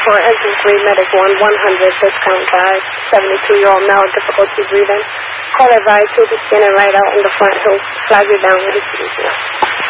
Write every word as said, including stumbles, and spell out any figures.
for Exit three, Medic one, one hundred, discount guide, seventy-two-year-old male, difficulty breathing. Call advised to be standing right out in the front. He'll flag you down with his seizure.